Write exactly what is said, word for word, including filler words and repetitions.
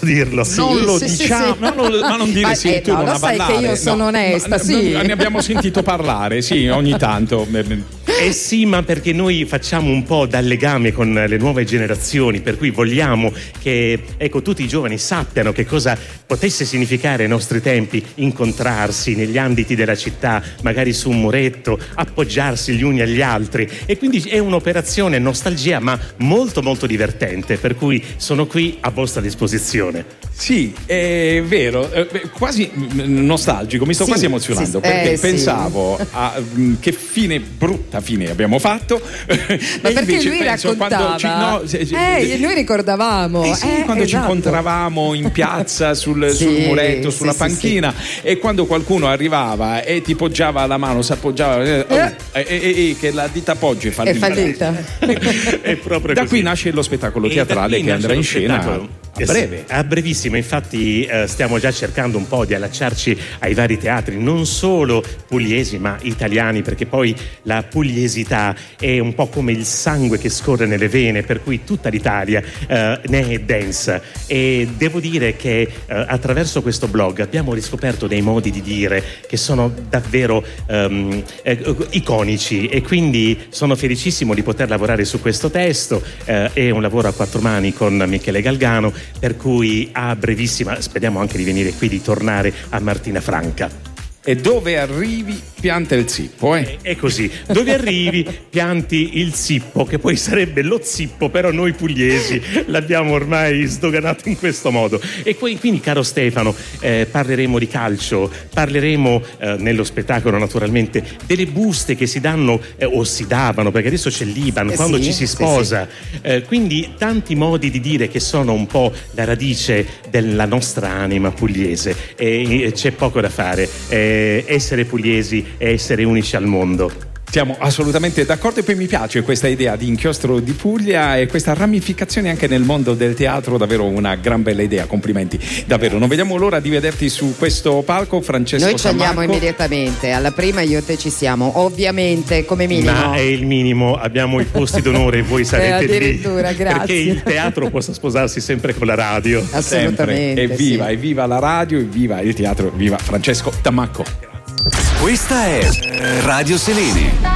posso dirlo? Sì, non lo sì, diciamo, sì, sì. Non lo, ma non dire ma, sì, eh, tu no, non lo sai avallare. che io sono no, onesta, ma, sì. Ne abbiamo sentito parlare, sì, ogni tanto. Eh sì, ma perché noi facciamo un po' da legame con le nuove generazioni, per cui vogliamo che, ecco, tutti i giovani sappiano che cosa potesse significare ai nostri tempi incontrarsi negli ambiti della città, magari su un muretto, appoggiarsi gli uni agli altri, e quindi è un'operazione nostalgia ma molto molto divertente, per cui sono qui a vostra disposizione. Sì, è vero, quasi nostalgico, mi sto sì, quasi emozionando, sì, perché eh, pensavo sì. a um, che fine, brutta fine abbiamo fatto. Ma e perché lui raccontava ci, no, se, se, eh, noi ricordavamo eh sì, eh, quando esatto. ci incontravamo in piazza sul, sì, sul muretto, sulla sì, panchina sì, sì. E quando qualcuno arrivava e ti poggiava la mano, si appoggiava eh, oh, eh. E, e, e che la dita poggia è fallita, è fallita. È proprio da così. Qui nasce lo spettacolo teatrale che andrà in scena spettacolo. A breve. A brevissimo, infatti eh, stiamo già cercando un po' di allacciarci ai vari teatri, non solo pugliesi ma italiani, perché poi la pugliesità è un po' come il sangue che scorre nelle vene, per cui tutta l'Italia eh, ne è densa, e devo dire che eh, attraverso questo blog abbiamo riscoperto dei modi di dire che sono davvero um, eh, iconici, e quindi sono felicissimo di poter lavorare su questo testo. Eh, è un lavoro a quattro mani con Michele Galgano, per cui a brevissima speriamo anche di venire qui, di tornare a Martina Franca. E dove arrivi pianta il zippo, eh? È così, dove arrivi pianti il zippo, che poi sarebbe lo zippo, però noi pugliesi l'abbiamo ormai sdoganato in questo modo. E poi, quindi, caro Stefano, eh, parleremo di calcio, parleremo eh, nello spettacolo naturalmente delle buste che si danno eh, o si davano, perché adesso c'è l'Iban eh quando sì, ci si sposa, sì, sì. Eh, quindi tanti modi di dire che sono un po' la radice della nostra anima pugliese, e, e c'è poco da fare. Eh, essere pugliesi e essere unici al mondo. Siamo assolutamente d'accordo, e poi mi piace questa idea di inchiostro di Puglia e questa ramificazione anche nel mondo del teatro, davvero una gran bella idea, complimenti, davvero. Non vediamo l'ora di vederti su questo palco, Francesco Noi ci andiamo Sammarco. Immediatamente, alla prima io e te ci siamo, ovviamente, come minimo. Ma è il minimo, abbiamo i posti d'onore e voi sarete eh, addirittura, lì, grazie. perché il teatro possa sposarsi sempre con la radio. Assolutamente. Evviva, sì. evviva la radio, evviva il teatro, viva Francesco Sammarco. Questa è Radio Seleni.